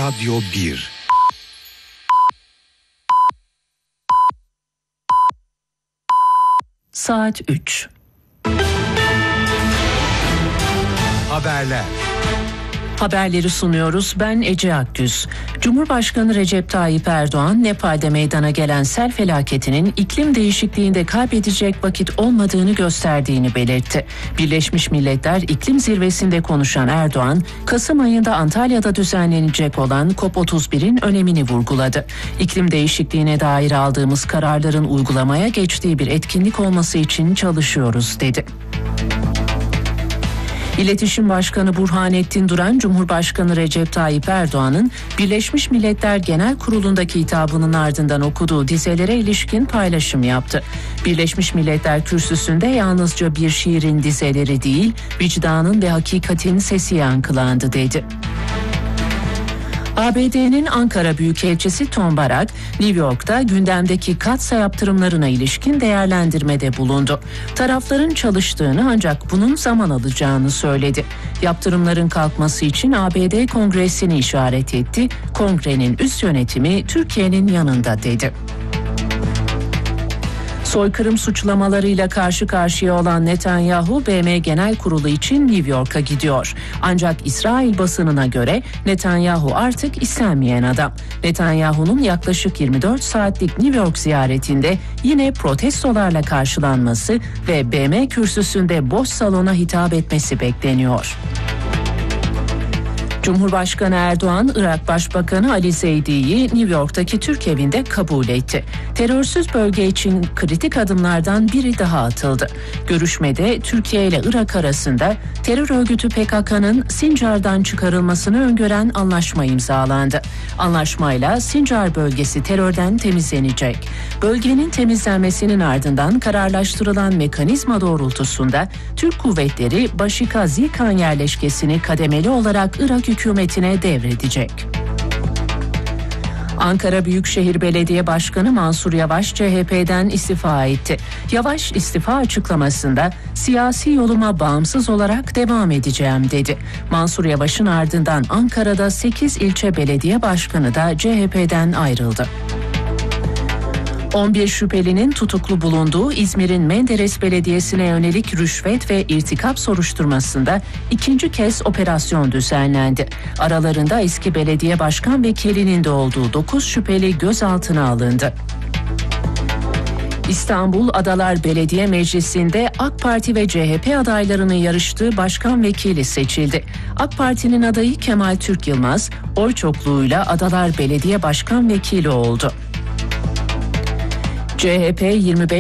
Radyo 1. Saat 3. Haberler. Haberleri sunuyoruz. Ben Ece Akgüz. Cumhurbaşkanı Recep Tayyip Erdoğan, Nepal'de meydana gelen sel felaketinin iklim değişikliğinde kaybedecek vakit olmadığını gösterdiğini belirtti. Birleşmiş Milletler İklim Zirvesi'nde konuşan Erdoğan, Kasım ayında Antalya'da düzenlenecek olan COP31'in önemini vurguladı. İklim değişikliğine dair aldığımız kararların uygulamaya geçtiği bir etkinlik olması için çalışıyoruz, dedi. İletişim Başkanı Burhanettin Duran, Cumhurbaşkanı Recep Tayyip Erdoğan'ın Birleşmiş Milletler Genel Kurulu'ndaki hitabının ardından okuduğu dizelere ilişkin paylaşım yaptı. Birleşmiş Milletler Kürsüsü'nde yalnızca bir şiirin dizeleri değil, vicdanın ve hakikatin sesi yankılandı, dedi. ABD'nin Ankara Büyükelçisi Tom Barak, New York'ta gündemdeki Katsa yaptırımlarına ilişkin değerlendirmede bulundu. Tarafların çalıştığını ancak bunun zaman alacağını söyledi. Yaptırımların kalkması için ABD Kongresi'ni işaret etti. Kongrenin üst yönetimi Türkiye'nin yanında, dedi. Soykırım suçlamalarıyla karşı karşıya olan Netanyahu, BM Genel Kurulu için New York'a gidiyor. Ancak İsrail basınına göre Netanyahu artık istenmeyen adam. Netanyahu'nun yaklaşık 24 saatlik New York ziyaretinde yine protestolarla karşılanması ve BM kürsüsünde boş salona hitap etmesi bekleniyor. Cumhurbaşkanı Erdoğan, Irak Başbakanı Ali Zeydi'yi New York'taki Türk evinde kabul etti. Terörsüz bölge için kritik adımlardan biri daha atıldı. Görüşmede Türkiye ile Irak arasında terör örgütü PKK'nın Sincar'dan çıkarılmasını öngören anlaşma imzalandı. Anlaşmayla Sincar bölgesi terörden temizlenecek. Bölgenin temizlenmesinin ardından kararlaştırılan mekanizma doğrultusunda Türk kuvvetleri Başika Zikan yerleşkesini kademeli olarak Irak hükümetine devredecek. Ankara Büyükşehir Belediye Başkanı Mansur Yavaş CHP'den istifa etti. Yavaş istifa açıklamasında siyasi yoluma bağımsız olarak devam edeceğim, dedi. Mansur Yavaş'ın ardından Ankara'da 8 ilçe belediye başkanı da CHP'den ayrıldı. 11 şüphelinin tutuklu bulunduğu İzmir'in Menderes Belediyesi'ne yönelik rüşvet ve irtikap soruşturmasında ikinci kez operasyon düzenlendi. Aralarında eski belediye başkan vekilinin de olduğu 9 şüpheli gözaltına alındı. İstanbul Adalar Belediye Meclisi'nde AK Parti ve CHP adaylarının yarıştığı başkan vekili seçildi. AK Parti'nin adayı Kemal Türk Yılmaz, oy çokluğuyla Adalar Belediye Başkan Vekili oldu. CHP 25